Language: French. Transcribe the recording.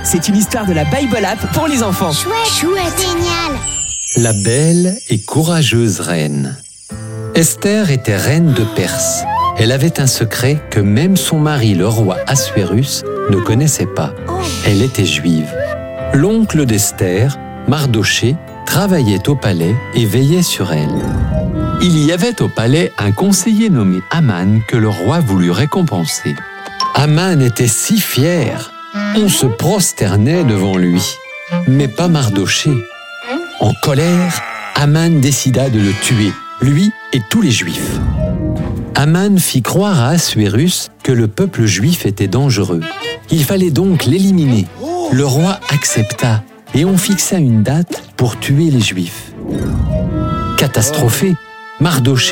C'est une histoire de la Bible App pour les enfants. Chouette, génial. La belle et courageuse reine. Esther était reine de Perse. Elle avait un secret que même son mari, le roi Assuérus, ne connaissait pas. Elle était juive. L'oncle d'Esther, Mardoché, travaillait au palais et veillait sur elle. Il y avait au palais un conseiller nommé Aman que le roi voulut récompenser. Aman était si fier, on se prosternait devant lui, mais pas Mardoché. En colère, Aman décida de le tuer, lui et tous les Juifs. Aman fit croire à Assuérus que le peuple juif était dangereux. Il fallait donc l'éliminer. Le roi accepta et on fixa une date pour tuer les Juifs. Catastrophé, Mardoché